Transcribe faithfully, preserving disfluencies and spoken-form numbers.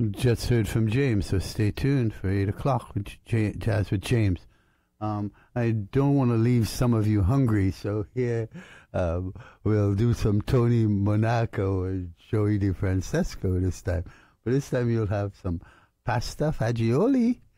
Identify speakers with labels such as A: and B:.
A: Just heard from James, so stay tuned for eight o'clock with J- Jazz with James. Um, I don't want to leave some of you hungry, so here um, we'll do some Tony Monaco or Joey DeFrancesco this time. But this time you'll have some pasta fagioli